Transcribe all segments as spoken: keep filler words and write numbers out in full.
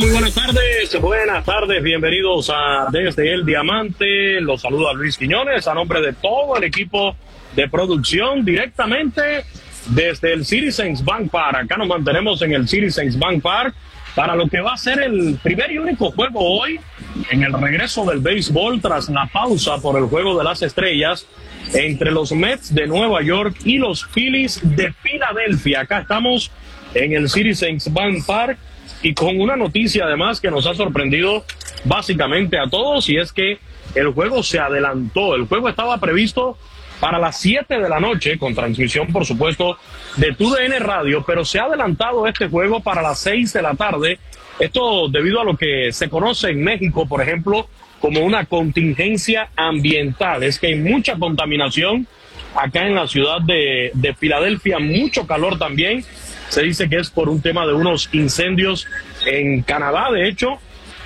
muy buenas tardes, buenas tardes, bienvenidos a Desde el Diamante. Los saluda Luis Quiñones a nombre de todo el equipo de producción directamente desde el Citizens Bank Park. Acá nos mantenemos en el Citizens Bank Park para lo que va a ser el primer y único juego hoy en el regreso del béisbol tras la pausa por el Juego de las Estrellas entre los Mets de Nueva York y los Phillies de Filadelfia. Acá estamos en el Citizens Bank Park y con una noticia además que nos ha sorprendido básicamente a todos, y es que el juego se adelantó. El juego estaba previsto para las siete de la noche, con transmisión por supuesto de T U D N Radio, pero se ha adelantado este juego para las seis de la tarde. Esto debido a lo que se conoce en México, por ejemplo, como una contingencia ambiental. Es que hay mucha contaminación acá en la ciudad de, de Filadelfia, mucho calor también. Se dice que es por un tema de unos incendios en Canadá, de hecho,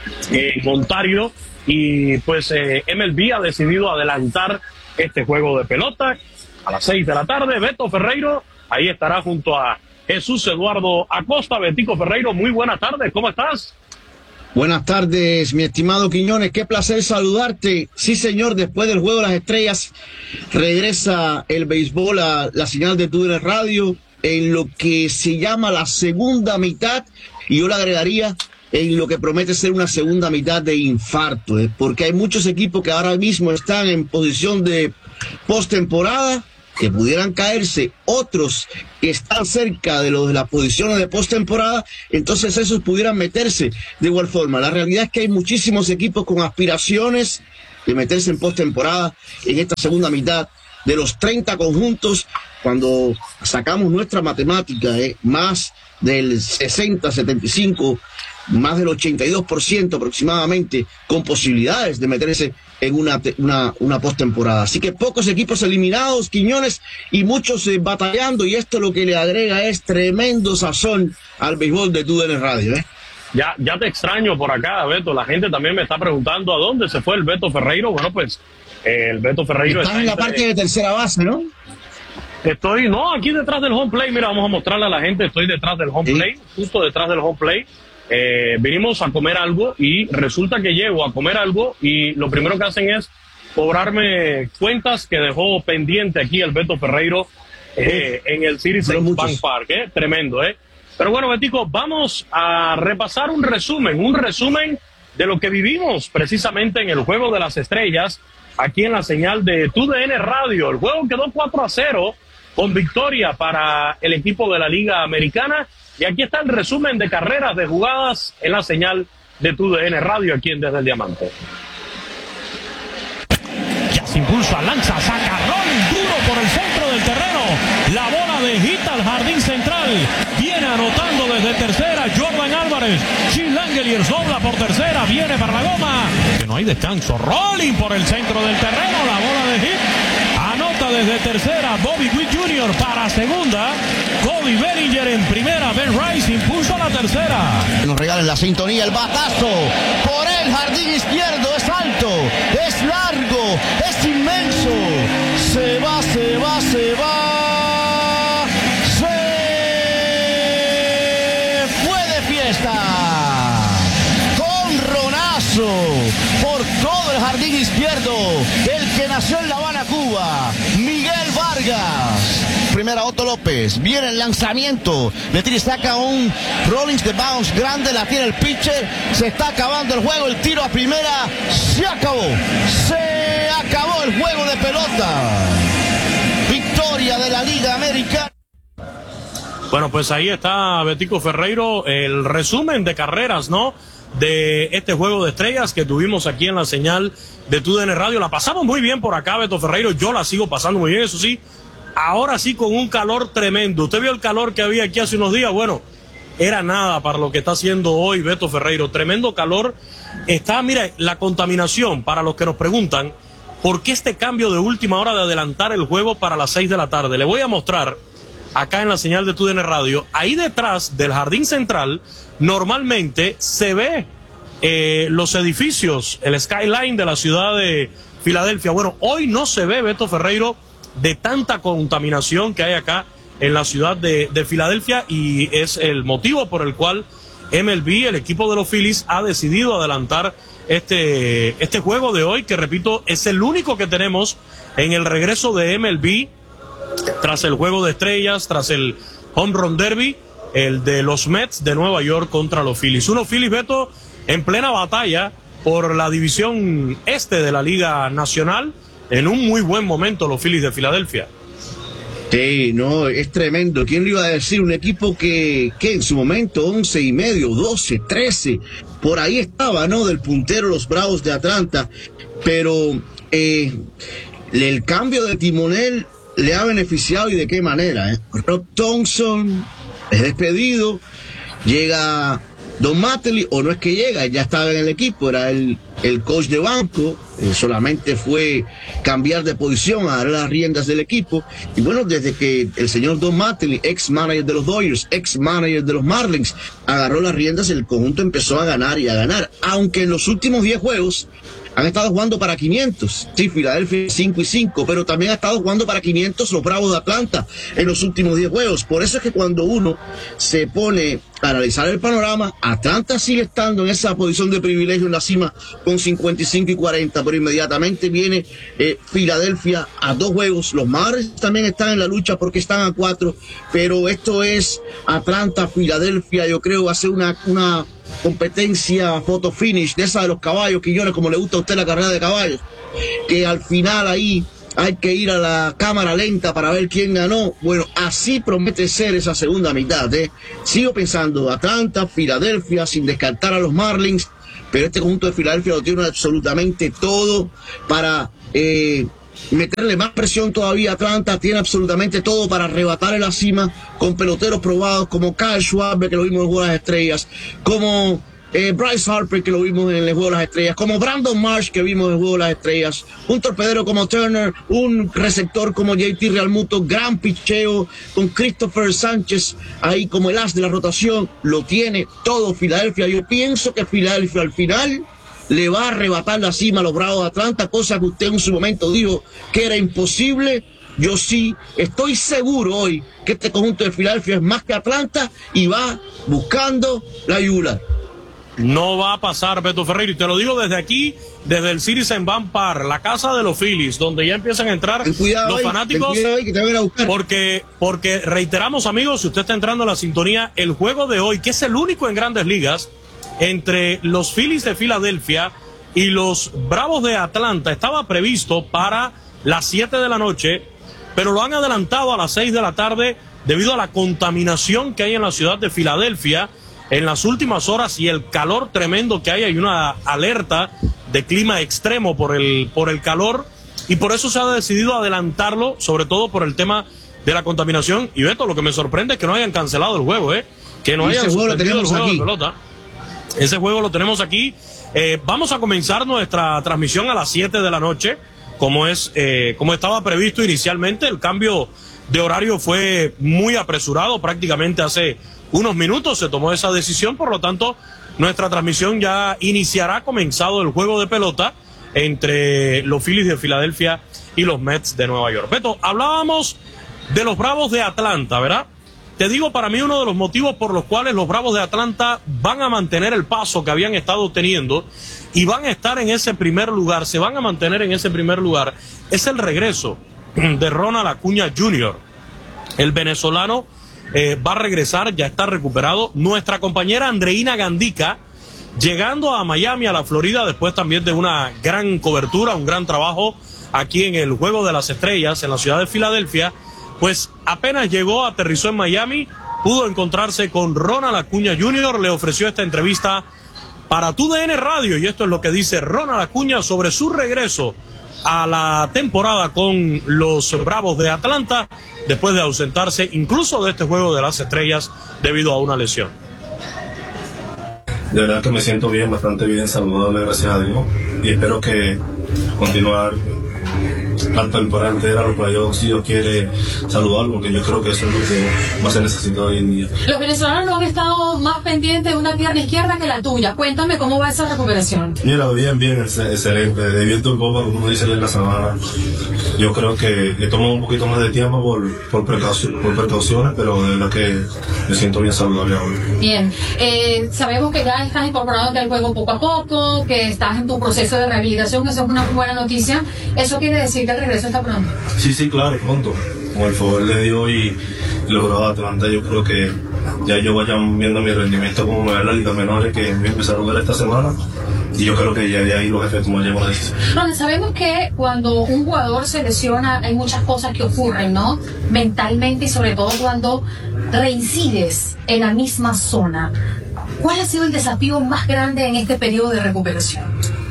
en Ontario, y pues eh, M L B ha decidido adelantar este juego de pelota a las seis de la tarde. Beto Ferreiro ahí estará junto a Jesús Eduardo Acosta. Betico Ferreiro, muy buenas tardes, ¿cómo estás? Buenas tardes, mi estimado Quiñones, qué placer saludarte. Sí, señor, después del Juego de las Estrellas regresa el béisbol a la señal de T U D N Radio en lo que se llama la segunda mitad, y yo le agregaría en lo que promete ser una segunda mitad de infarto, ¿eh? Porque hay muchos equipos que ahora mismo están en posición de postemporada, que pudieran caerse, otros que están cerca de los de las posiciones de postemporada, entonces esos pudieran meterse de igual forma. La realidad es que hay muchísimos equipos con aspiraciones de meterse en postemporada en esta segunda mitad. De los treinta conjuntos, cuando sacamos nuestra matemática, eh, más del sesenta, setenta y cinco, más del ochenta y dos por ciento aproximadamente, con posibilidades de meterse en una, una, una postemporada. Así que pocos equipos eliminados, Quiñones, y muchos eh, batallando, y esto lo que le agrega es tremendo sazón al béisbol de T U D N Radio, ¿eh? Ya, ya te extraño por acá, Beto. La gente también me está preguntando a dónde se fue el Beto Ferreiro. Bueno, pues eh, el Beto Ferreiro Estás está en la parte de tercera base, ¿no? Estoy, no, aquí detrás del home play. Mira, vamos a mostrarle a la gente. Estoy detrás del home ¿Sí? play, justo detrás del home play. Eh, vinimos a comer algo y resulta que llego a comer algo y lo primero que hacen es cobrarme cuentas que dejó pendiente aquí el Beto Ferreiro eh, en el Citizens Bank Park. Eh, tremendo, ¿eh? Pero bueno, Betico, vamos a repasar un resumen, un resumen de lo que vivimos precisamente en el Juego de las Estrellas, aquí en la señal de T U D N Radio. El juego quedó cuatro a cero con victoria para el equipo de la Liga Americana. Y aquí está el resumen de carreras, de jugadas en la señal de T U D N Radio aquí en Desde el Diamante. Ya se impulsa, lanza, saca, rolling duro por el centro del terreno. La bola de hit al jardín central. Viene anotando desde tercera Jordan Álvarez. Jim Langeliers dobla por tercera, viene para la goma. Que no hay descanso. Rolling por el centro del terreno. La bola de hit. Anota desde tercera Bobby Witt junior para segunda. Cody Bellinger en primera. Ben Rice impulsa a la tercera. Nos regalan la sintonía, el batazo por el jardín izquierdo. Es alto, es largo, es inmenso. Se va, se va, se va. Se fue de fiesta. Con ronazo por todo el jardín izquierdo. El que nació en La Habana, Cuba, Miguel Vargas. Primera Otto López, viene el lanzamiento, le tira y saca un Rollins de bounce grande, la tiene el pitcher, se está acabando el juego, el tiro a primera, se acabó, se acabó el juego de pelota, victoria de la Liga Americana. Bueno, pues ahí está Betico Ferreiro, el resumen de carreras, ¿no?, de este Juego de Estrellas que tuvimos aquí en la señal de T U D N Radio. La pasamos muy bien por acá, Beto Ferreiro, yo la sigo pasando muy bien, eso sí. Ahora sí con un calor tremendo. ¿Usted vio el calor que había aquí hace unos días? Bueno, era nada para lo que está haciendo hoy Beto Ferreiro. Tremendo calor. Está, mira, la contaminación, para los que nos preguntan, ¿por qué este cambio de última hora de adelantar el juego para las seis de la tarde? Le voy a mostrar acá en la señal de T U D N Radio. Ahí detrás del jardín central, normalmente se ve eh, los edificios, el skyline de la ciudad de Filadelfia. Bueno, hoy no se ve, Beto Ferreiro, de tanta contaminación que hay acá en la ciudad de, de Filadelfia, y es el motivo por el cual M L B, el equipo de los Phillies ha decidido adelantar este, este juego de hoy, que repito, es el único que tenemos en el regreso de M L B, tras el juego de estrellas, tras el Home Run Derby, el de los Mets de Nueva York contra los Phillies. Unos Phillies, Beto, en plena batalla por la división este de la Liga Nacional, en un muy buen momento los Phillies de Filadelfia. Sí, no, es tremendo. ¿Quién le iba a decir? Un equipo que, que en su momento once y medio, doce, trece, por ahí estaba, ¿no? Del puntero los Bravos de Atlanta. Pero eh, el cambio de timonel le ha beneficiado, y de qué manera, ¿eh? Rob Thompson es despedido, llega Don Mattingly, o no es que llega, ya estaba en el equipo, era el, el coach de banco, eh, solamente fue cambiar de posición, a dar las riendas del equipo. Y bueno, desde que el señor Don Mattingly, ex manager de los Dodgers, ex manager de los Marlins, agarró las riendas, el conjunto empezó a ganar y a ganar, aunque en los últimos diez juegos han estado jugando para quinientos. Sí, Filadelfia cinco y cinco, pero también ha estado jugando para quinientos los Bravos de Atlanta en los últimos diez juegos. Por eso es que cuando uno se pone a analizar el panorama, Atlanta sigue estando en esa posición de privilegio en la cima con cincuenta y cinco y cuarenta, pero inmediatamente viene eh, Filadelfia a dos juegos. Los Marlins también están en la lucha porque están a cuatro, pero esto es Atlanta, Filadelfia. Yo creo va a ser una, una competencia photo finish de esa de los caballos, Quiñones, como le gusta a usted la carrera de caballos, que al final ahí hay que ir a la cámara lenta para ver quién ganó. Bueno, así promete ser esa segunda mitad, ¿eh? Sigo pensando Atlanta, Filadelfia, sin descartar a los Marlins, pero este conjunto de Filadelfia lo tiene absolutamente todo para eh, meterle más presión todavía a Atlanta. Tiene absolutamente todo para arrebatar en la cima con peloteros probados como Kyle Schwarber, que lo vimos en el Juego de las Estrellas, como eh, Bryce Harper, que lo vimos en el Juego de las Estrellas, como Brandon Marsh, que vimos en el Juego de las Estrellas, un torpedero como Turner, un receptor como J T Realmuto, gran picheo con Christopher Sánchez ahí como el as de la rotación. Lo tiene todo Filadelfia. Yo pienso que Filadelfia al final le va a arrebatar la cima a los Bravos de Atlanta, cosa que usted en su momento dijo que era imposible. Yo sí estoy seguro hoy que este conjunto de Filadelfia es más que Atlanta y va buscando la yugular. No va a pasar, Beto Ferreiro, y te lo digo desde aquí, desde el Citizen Bank Park, la casa de los Phillies, donde ya empiezan a entrar los ahí, fanáticos, ahí, que te van a buscar. porque, porque reiteramos, amigos, si usted está entrando a la sintonía, el juego de hoy, que es el único en Grandes Ligas, entre los Phillies de Filadelfia y los Bravos de Atlanta, estaba previsto para las siete de la noche, pero lo han adelantado a las seis de la tarde debido a la contaminación que hay en la ciudad de Filadelfia en las últimas horas y el calor tremendo que hay. Hay una alerta de clima extremo por el, por el calor, y por eso se ha decidido adelantarlo, sobre todo por el tema de la contaminación. Y Beto, lo que me sorprende es que no hayan cancelado el juego, ¿eh? Que no hayan suspendido el juego de pelota. Ese juego lo tenemos aquí. Eh, vamos a comenzar nuestra transmisión a las siete de la noche, como es, eh, como estaba previsto inicialmente. El cambio de horario fue muy apresurado, prácticamente hace unos minutos se tomó esa decisión, por lo tanto, nuestra transmisión ya iniciará comenzado el juego de pelota entre los Phillies de Filadelfia y los Mets de Nueva York. Beto, hablábamos de los Bravos de Atlanta, ¿verdad? Te digo, para mí uno de los motivos por los cuales los Bravos de Atlanta van a mantener el paso que habían estado teniendo y van a estar en ese primer lugar, se van a mantener en ese primer lugar, es el regreso de Ronald Acuña junior El venezolano eh, va a regresar, ya está recuperado. Nuestra compañera Andreina Gandica, llegando a Miami, a la Florida, después también de una gran cobertura, un gran trabajo aquí en el Juego de las Estrellas, en la ciudad de Filadelfia, pues apenas llegó, aterrizó en Miami, pudo encontrarse con Ronald Acuña junior, le ofreció esta entrevista para T U D N Radio, y esto es lo que dice Ronald Acuña sobre su regreso a la temporada con los Bravos de Atlanta, después de ausentarse incluso de este Juego de las Estrellas debido a una lesión. De verdad que me siento bien, bastante bien, saludable, gracias a Dios, y espero que continuar la temporada entera, los playoffs, si Dios quiere saludarlo, porque yo creo que eso es lo que más se necesita hoy en día. Los venezolanos no han estado más pendientes de una pierna izquierda que la tuya. Cuéntame cómo va esa recuperación. Mira, bien, bien, excelente. De viento en popa, como dice en la sabana. Yo creo que he tomado un poquito más de tiempo por, por, precaución, por precauciones, pero de verdad que me siento bien saludable ahora. Bien, eh, sabemos que ya estás incorporado al juego poco a poco, que estás en tu proceso de rehabilitación, que eso es una buena noticia. ¿Eso quiere decir que el regreso está pronto? Sí, sí, claro, pronto. Con el favor de Dios y los Bravos de Atlanta, yo creo que ya yo vayan viendo mi rendimiento como me va en la Liga Menores, que voy a empezar a jugar esta semana. Y yo creo que ya de ahí los efectos me llevan a decisión. Ronald, sabemos que cuando un jugador se lesiona hay muchas cosas que ocurren, ¿no? Mentalmente y sobre todo cuando reincides en la misma zona. ¿Cuál ha sido el desafío más grande en este periodo de recuperación?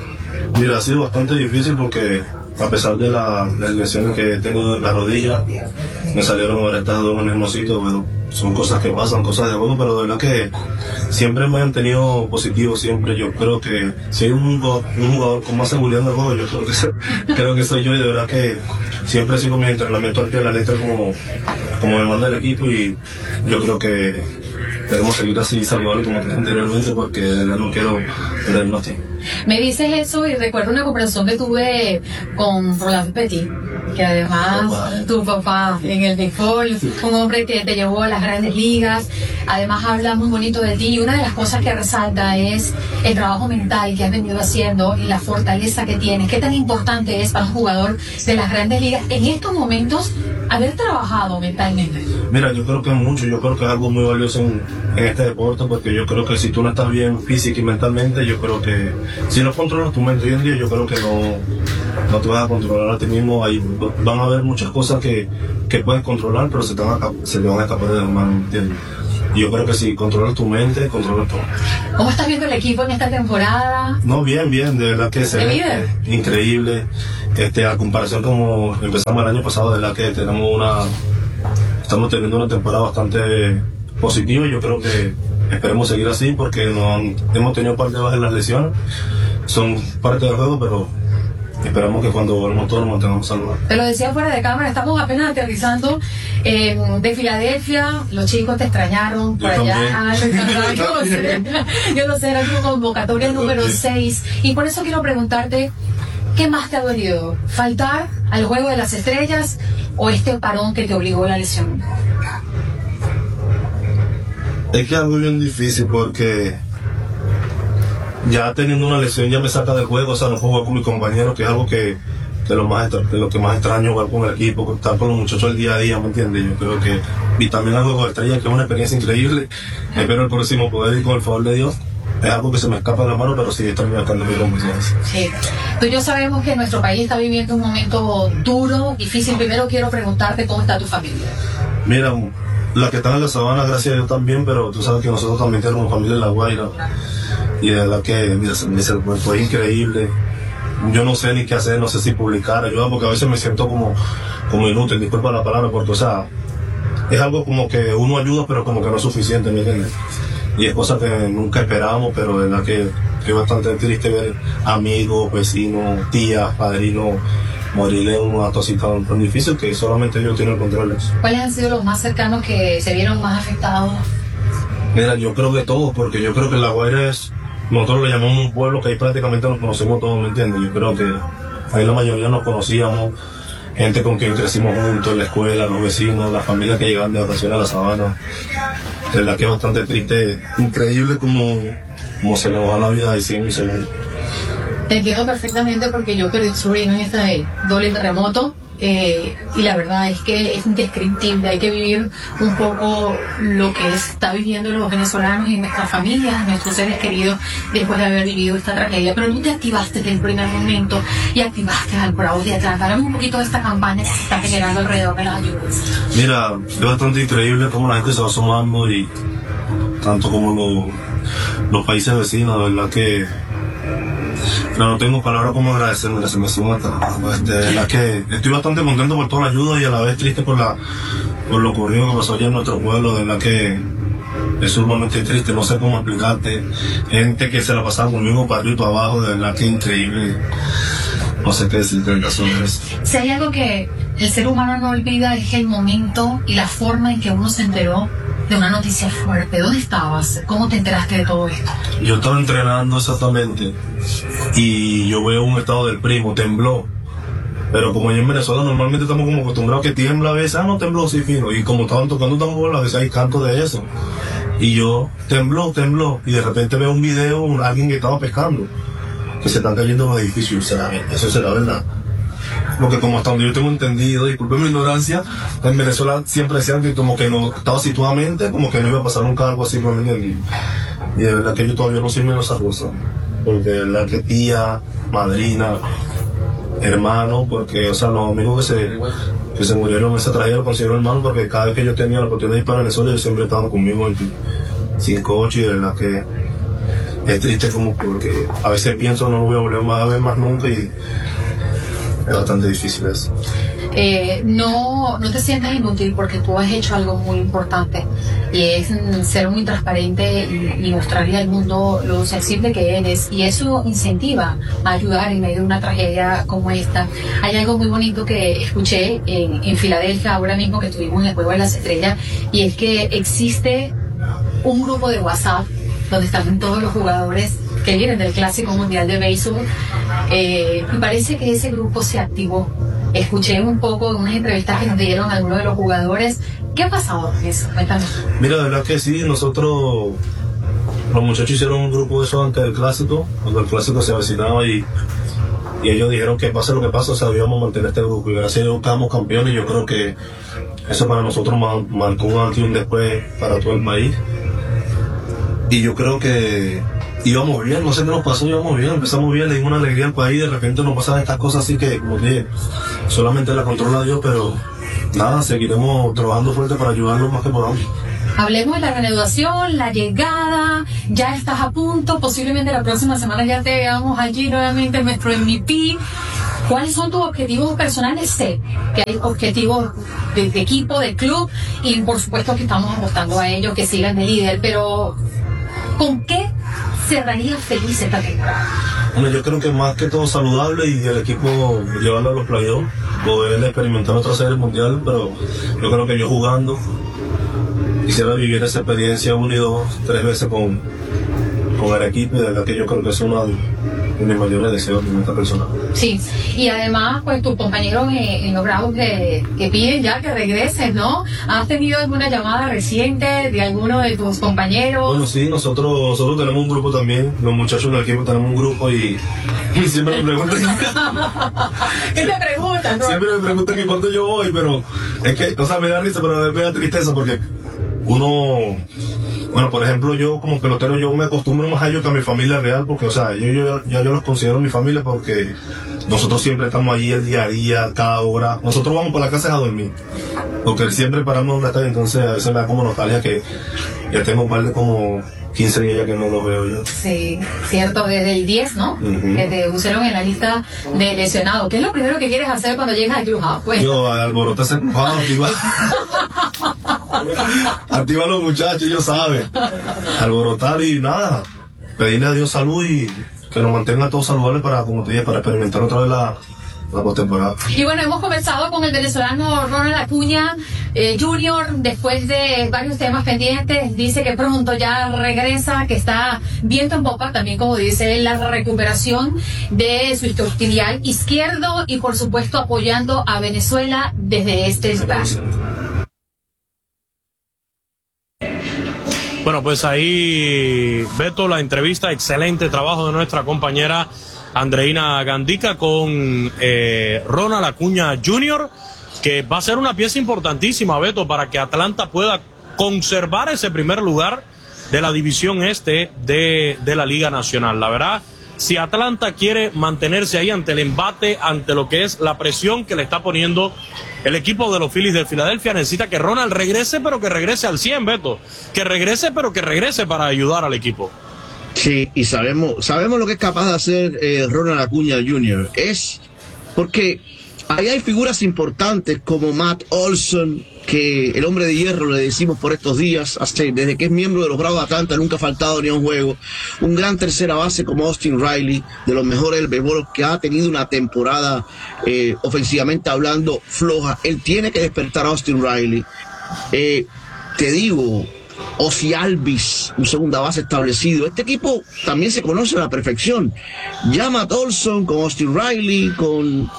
Mira, ha sido bastante difícil porque a pesar de la, las lesiones que tengo en la rodilla, me salieron ahora estas dos en hermosito, pero son cosas que pasan, cosas de juego, pero de verdad que siempre me han mantenido positivo, siempre. Yo creo que si hay un, un jugador con más seguridad en el juego, yo creo que, creo que soy yo, y de verdad que siempre sigo mi entrenamiento al pie de la letra como, como me manda el equipo, y yo creo que debemos seguir así saludable como te anteriormente, porque de verdad no quiero perder más tiempo. Me dices eso y recuerdo una conversación que tuve con Roland Petit, que además oh, tu papá en el béisbol, un hombre que te llevó a las grandes ligas, además habla muy bonito de ti, y una de las cosas que resalta es el trabajo mental que has venido haciendo y la fortaleza que tienes. ¿Qué tan importante es para un jugador de las grandes ligas en estos momentos haber trabajado mentalmente? Mira, yo creo que mucho, yo creo que es algo muy valioso en, en este deporte, porque yo creo que si tú no estás bien física y mentalmente, yo creo que si no controlas tu mente hoy en día, yo creo que no, no te vas a controlar a ti mismo. Ahí van a haber muchas cosas que, que puedes controlar, pero se te, van a, se te van a escapar de las manos, ¿entiendes? Y yo creo que si controlas tu mente, controlas todo. ¿Cómo estás viendo el equipo en esta temporada? No, bien, bien, de verdad que se ve increíble. Este, a comparación como empezamos el año pasado, de verdad que tenemos una, estamos teniendo una temporada bastante positiva, y yo creo que esperemos seguir así, porque no, hemos tenido parte de bajas en las lesiones, son parte del juego, pero esperamos que cuando volvamos todos nos mantengamos saludables. Te lo decía fuera de cámara, estamos apenas aterrizando eh, de Filadelfia, los chicos te extrañaron por yo allá. Ah, yo lo sé, yo lo sé, era tu convocatoria número seis, y por eso quiero preguntarte, ¿qué más te ha dolido? ¿Faltar al Juego de las Estrellas o este parón que te obligó a la lesión? Es que es algo bien difícil, porque ya teniendo una lesión ya me saca del juego, o sea, no juego con mis compañeros, que es algo que de lo más de lo que más extraño, jugar con el equipo, estar con los muchachos el día a día, ¿me entiendes? Yo creo que, y también el Juego de Estrellas, que es una experiencia increíble. Espero el próximo poder ir con el favor de Dios. Es algo que se me escapa de la mano, pero sí estoy marcando mi confianza. Sí. Tú y yo sabemos que nuestro país está viviendo un momento duro, difícil. Primero quiero preguntarte cómo está tu familia. Mira, la que está en la sabana, gracias a Dios también, pero tú sabes que nosotros también tenemos familia en La Guaira. Y de verdad que mira, fue increíble. Yo no sé ni qué hacer, no sé si publicar, ayudar, porque a veces me siento como, como inútil, disculpa la palabra, porque o sea, es algo como que uno ayuda, pero como que no es suficiente, ¿me entiendes? Y es cosa que nunca esperábamos, pero de verdad que es bastante triste ver amigos, vecinos, tías, padrinos morir en un acto así tan, tan difícil, que solamente ellos tienen el control de eso. ¿Cuáles han sido los más cercanos que se vieron más afectados? Mira, yo creo que todos, porque yo creo que La Guaira es, nosotros le llamamos un pueblo que ahí prácticamente nos conocemos todos, ¿me entiendes? Yo creo que ahí la mayoría nos conocíamos, gente con quien crecimos juntos en la escuela, los vecinos, las familias que llegaban de vacaciones a la sabana. De verdad que es bastante triste, increíble como, como se nos va la vida de cien y segundos. Te entiendo perfectamente, porque yo perdí un sobrino en este doble terremoto, eh, y la verdad es que es indescriptible. Hay que vivir un poco lo que está viviendo los venezolanos y nuestras familias, nuestros seres queridos, después de haber vivido esta tragedia. Pero tú te activaste desde el primer momento y activaste al Bravos de Atlanta. Hablamos un poquito de esta campaña que se está generando alrededor de las ayudas. Mira, es bastante increíble cómo la gente se va sumando, y tanto como los, los países vecinos, de verdad que no, no tengo palabras como agradecerme, se me suma hasta, este, de verdad que estoy bastante contento por toda la ayuda, y a la vez triste por la por lo ocurrido que pasó allá en nuestro pueblo. De verdad que es sumamente triste, no sé cómo explicarte. Gente que se la pasaba conmigo para arriba y para abajo, de verdad que increíble. no sé qué decirte en caso de eso. Si hay algo que el ser humano no olvida es el momento y la forma en que uno se enteró de una noticia fuerte. ¿Dónde estabas? ¿Cómo te enteraste de todo esto? Yo estaba entrenando exactamente y yo veo un estado del primo, tembló. Pero como allá en Venezuela normalmente estamos como acostumbrados que tiembla a veces, ah, no tembló, sí, fino. Y como estaban tocando tambor, a veces hay cantos de eso. Y yo, tembló, tembló. Y de repente veo un video, un, alguien que estaba pescando, que se están cayendo los edificios. O sea, eso será verdad. Porque como hasta donde yo tengo entendido, disculpen mi ignorancia, en Venezuela siempre decían que como que no estaba situadamente, como que no iba a pasar nunca algo así por mí. Y de verdad que yo todavía no soy menos esa cosa. Porque de verdad que tía, madrina, hermano, porque, o sea, los amigos que se, que se murieron en esa tragedia los considero hermanos, porque cada vez que yo tenía la oportunidad de ir para Venezuela, ellos siempre estaban conmigo en cinco ocho, y de verdad que es triste como porque a veces pienso no lo voy a volver más a ver más nunca, y es bastante difícil eso. Eh, no, no te sientas inútil porque tú has hecho algo muy importante y es mm, ser muy transparente y, y mostrarle al mundo lo sensible que eres, y eso incentiva a ayudar en medio de una tragedia como esta. Hay algo muy bonito que escuché en, en Filadelfia ahora mismo que tuvimos en el Juego de las Estrellas, y es que existe un grupo de WhatsApp donde están todos los jugadores que vienen del Clásico Mundial de Béisbol, eh, y parece que ese grupo se activó. Escuché un poco de unas entrevistas que nos dieron algunos de los jugadores. ¿Qué ha pasado con eso? Cuéntame. Mira, de verdad que sí, nosotros, los muchachos hicieron un grupo de eso antes del Clásico, cuando el Clásico se avecinaba, y, y ellos dijeron que pase lo que pase, o sea, íbamos a mantener este grupo, y gracias a Dios quedamos campeones. Yo creo que eso para nosotros marcó un antes y un después para todo el país. Y yo creo que íbamos bien, no sé qué nos pasó, íbamos bien, empezamos bien, le dimos una alegría al país, de repente nos pasan estas cosas así que, como dije, solamente la controla Dios, pero nada, seguiremos trabajando fuerte para ayudarlos más que podamos. Hablemos de la reanudación, la llegada, ya estás a punto, posiblemente la próxima semana ya te veamos allí nuevamente, nuestro M V P. ¿Cuáles son tus objetivos personales? Sé que hay objetivos de, de equipo, de club, y por supuesto que estamos apostando a ellos, que sigan de líder, pero ¿con qué cerraría feliz esta temporada? Bueno, yo creo que más que todo saludable, y el equipo llevarlo a los playoffs, poder experimentar otra serie mundial, pero yo creo que yo jugando quisiera vivir esa experiencia una y dos, tres veces con, con el equipo, y de verdad que yo creo que es una de mis mayores deseos de esta persona. Sí, y además, pues tus compañeros eh, en los Bravos que, que piden ya que regreses, ¿no? ¿Has tenido alguna llamada reciente de alguno de tus compañeros? Bueno, sí, nosotros, nosotros tenemos un grupo también, los muchachos del equipo tenemos un grupo, y, y siempre me preguntan ¿Qué te preguntan, no? Siempre me preguntan que cuándo yo voy, pero es que, o sea, me da risa, pero me da tristeza, porque uno, bueno, por ejemplo, yo como pelotero, yo me acostumbro más a ellos que a mi familia real, porque, o sea, yo, yo, ya yo los considero mi familia, porque nosotros siempre estamos allí el día a día, cada hora. Nosotros vamos por la casa a dormir, porque siempre paramos donde está, entonces a veces me da como nostalgia que ya tengo un par de como quince días ya que no los veo yo. Sí, cierto, desde el diez, ¿no? Uh-huh. Que te pusieron en la lista de lesionados. ¿Qué es lo primero que quieres hacer cuando llegas al clubhouse? Pues. Yo, alborotar ese clubhouse, activar. Activa a los muchachos, ellos saben. Alborotar y nada. Pedirle a Dios salud y que nos mantenga todos saludables para, como te dije, para experimentar otra vez la, la postemporada. Y bueno, hemos comenzado con el venezolano Ronald Acuña eh, Junior, después de varios temas pendientes. Dice que pronto ya regresa, que está viento en popa, también como dice él, la recuperación de su isquiotibial izquierdo, y por supuesto apoyando a Venezuela desde este espacio. Bueno, pues ahí, Beto, la entrevista, excelente trabajo de nuestra compañera Andreina Gandica con eh, Ronald Acuña junior, que va a ser una pieza importantísima, Beto, para que Atlanta pueda conservar ese primer lugar de la división este de, de la Liga Nacional. La verdad, si Atlanta quiere mantenerse ahí ante el embate, ante lo que es la presión que le está poniendo el equipo de los Phillies de Filadelfia, necesita que Ronald regrese, pero que regrese al cien, Beto. Que regrese, pero que regrese para ayudar al equipo. Sí, y sabemos, sabemos lo que es capaz de hacer eh, Ronald Acuña junior Es porque ahí hay figuras importantes como Matt Olson, que el hombre de hierro, le decimos por estos días, hace, desde que es miembro de los Bravos de Atlanta, nunca ha faltado ni a un juego. Un gran tercera base como Austin Riley, de los mejores del béisbol, que ha tenido una temporada eh, ofensivamente hablando floja. Él tiene que despertar a Austin Riley. Eh, te digo, Ozzie Albies, un segunda base establecido. Este equipo también se conoce a la perfección. Ya Matt Olson con Austin Riley, con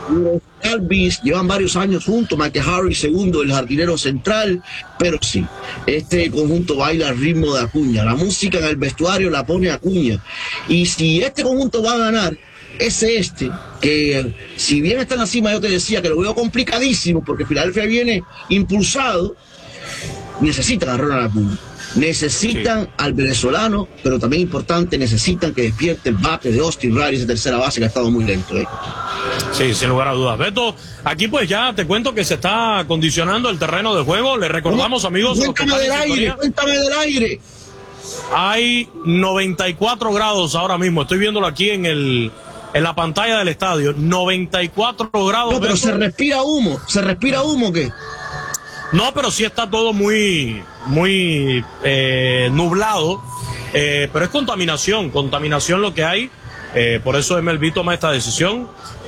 Albies, llevan varios años juntos. Mike Harris, segundo, el jardinero central. Pero sí, este conjunto baila al ritmo de Acuña. La música en el vestuario la pone Acuña. Y si este conjunto va a ganar, es este, que si bien está en la cima, yo te decía que lo veo complicadísimo, porque Filadelfia viene impulsado. Necesitan a Ronald Acuña, necesitan sí. al venezolano, pero también importante, necesitan que despierte el bate de Austin Riley, esa tercera base que ha estado muy lento. ¿eh? Sí, sin lugar a dudas. Beto, aquí pues ya te cuento que se está acondicionando el terreno de juego. Le recordamos, amigos, cuéntame del aire, cuéntame del aire. Hay noventa y cuatro grados ahora mismo, estoy viéndolo aquí en el en la pantalla del estadio, noventa y cuatro grados. No, pero Beto. se respira humo, se respira humo, ¿qué? No, pero sí está todo muy, muy eh, nublado, eh, pero es contaminación, contaminación lo que hay, eh, por eso M L B toma esta decisión,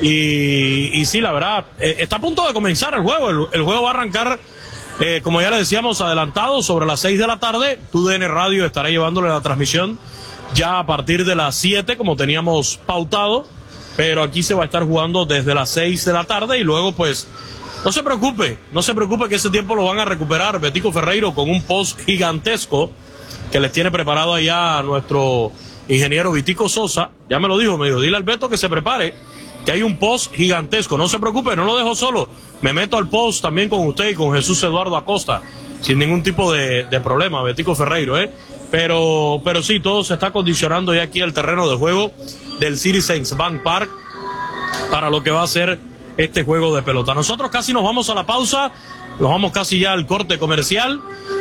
y, y sí, la verdad, eh, está a punto de comenzar el juego, el, el juego va a arrancar, eh, como ya le decíamos, adelantado, sobre las seis de la tarde. T U D N Radio estará llevándole la transmisión ya a partir de las siete, como teníamos pautado, pero aquí se va a estar jugando desde las seis de la tarde, y luego pues... No se preocupe, no se preocupe que ese tiempo lo van a recuperar Betico Ferreiro con un post gigantesco que les tiene preparado allá a nuestro ingeniero Vitico Sosa. Ya me lo dijo, me dijo, dile al Beto que se prepare, que hay un post gigantesco. No se preocupe, no lo dejo solo. Me meto al post también con usted y con Jesús Eduardo Acosta, sin ningún tipo de, de problema, Betico Ferreiro, ¿eh? Pero, pero sí, todo se está condicionando ya aquí el terreno de juego del Citizens Bank Park para lo que va a ser este juego de pelota. Nosotros casi nos vamos a la pausa, nos vamos casi ya al corte comercial,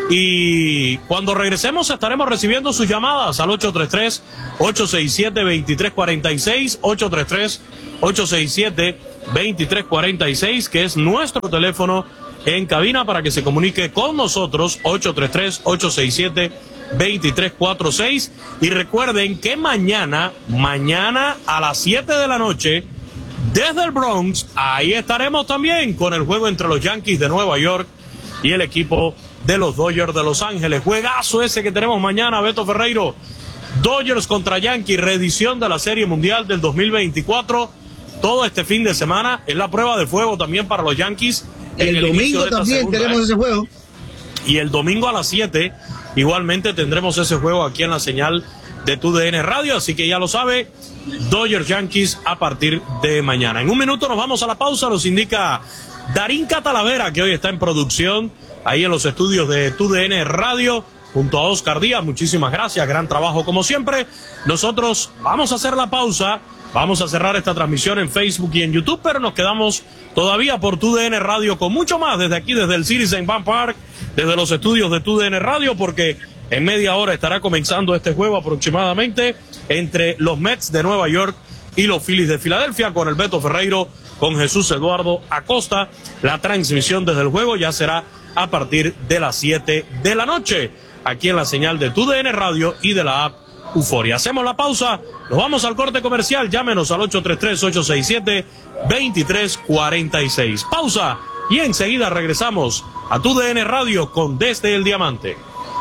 y cuando regresemos estaremos recibiendo sus llamadas al ocho tres tres, ocho seis siete, dos tres cuatro seis, ocho tres tres, ocho seis siete, dos tres cuatro seis, que es nuestro teléfono en cabina para que se comunique con nosotros, ocho tres tres, ocho seis siete, dos tres cuatro seis. Y recuerden que mañana, mañana a las siete de la noche, desde el Bronx, ahí estaremos también con el juego entre los Yankees de Nueva York y el equipo de los Dodgers de Los Ángeles. Juegazo ese que tenemos mañana, Beto Ferreiro. Dodgers contra Yankees, reedición de la Serie Mundial del dos mil veinticuatro. Todo este fin de semana es la prueba de fuego también para los Yankees. El, el domingo también segunda, tenemos ¿eh? ese juego. Y el domingo a las siete, igualmente tendremos ese juego aquí en la señal de T U D N Radio, así que ya lo sabe, Dodgers Yankees a partir de mañana. En un minuto nos vamos a la pausa, nos indica Darín Catalavera, que hoy está en producción, ahí en los estudios de T U D N Radio, junto a Oscar Díaz. Muchísimas gracias, gran trabajo como siempre. Nosotros vamos a hacer la pausa, vamos a cerrar esta transmisión en Facebook y en YouTube, pero nos quedamos todavía por T U D N Radio con mucho más desde aquí, desde el Citizens Bank Park, desde los estudios de T U D N Radio, porque en media hora estará comenzando este juego aproximadamente entre los Mets de Nueva York y los Phillies de Filadelfia, con el Beto Ferreiro, con Jesús Eduardo Acosta. La transmisión desde el juego ya será a partir de las siete de la noche, aquí en la señal de T U D N Radio y de la app Euforia. Hacemos la pausa, nos vamos al corte comercial, llámenos al ocho tres tres, ocho seis siete, dos tres cuatro seis. Pausa y enseguida regresamos a T U D N Radio con Desde el Diamante.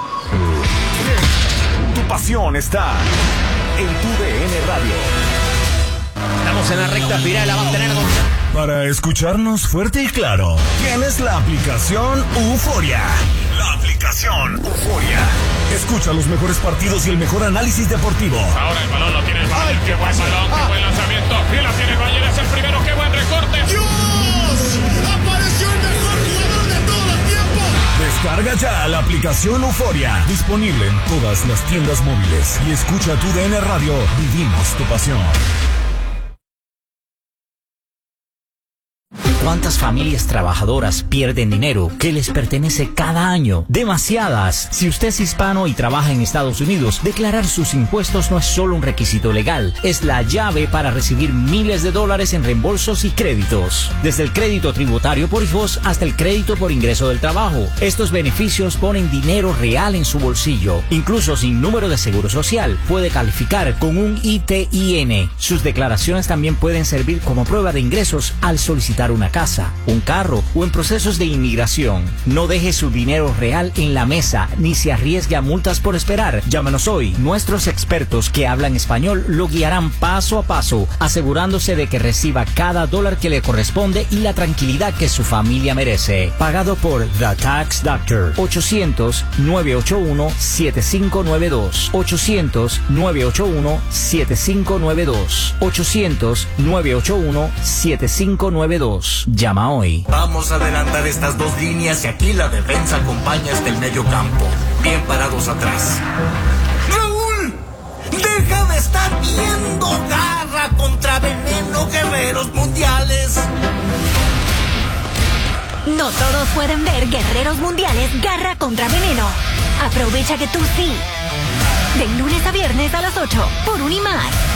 Tu pasión está en T U D N Radio. Estamos en la recta final, la va a tener con... Para escucharnos fuerte y claro, tienes la aplicación Euforia. La aplicación Euforia. Escucha los mejores partidos y el mejor análisis deportivo. Ahora el balón lo tiene el Bayern. Qué buen balón, qué buen lanzamiento. Y la tiene el Bayern, es el primero, qué buen recorte. ¡Dios! ¡Apareció el mejor jugador de todos los tiempos! Descarga ya la aplicación Euforia. Disponible en todas las tiendas móviles. Y escucha T U D N Radio. Vivimos tu pasión. ¿Cuántas familias trabajadoras pierden dinero que les pertenece cada año? Demasiadas. Si usted es hispano y trabaja en Estados Unidos, declarar sus impuestos no es solo un requisito legal, es la llave para recibir miles de dólares en reembolsos y créditos. Desde el crédito tributario por hijos hasta el crédito por ingreso del trabajo. Estos beneficios ponen dinero real en su bolsillo. Incluso sin número de seguro social, puede calificar con un I T I N. Sus declaraciones también pueden servir como prueba de ingresos al solicitar una casa, un carro o en procesos de inmigración. No deje su dinero real en la mesa ni se arriesgue a multas por esperar. Llámenos hoy. Nuestros expertos que hablan español lo guiarán paso a paso, asegurándose de que reciba cada dólar que le corresponde y la tranquilidad que su familia merece. Pagado por The Tax Doctor. ochocientos, nueve ocho uno, siete cinco nueve dos. ochocientos, nueve ocho uno, siete cinco nueve dos. ochocientos, nueve ocho uno, siete cinco nueve dos. Llama hoy. Vamos a adelantar estas dos líneas y aquí la defensa acompaña hasta el medio campo. Bien parados atrás. ¡Raúl! ¡Deja de estar viendo Garra contra Veneno, Guerreros Mundiales! No todos pueden ver Guerreros Mundiales Garra contra Veneno. Aprovecha que tú sí. De lunes a viernes a las ocho por Unimar.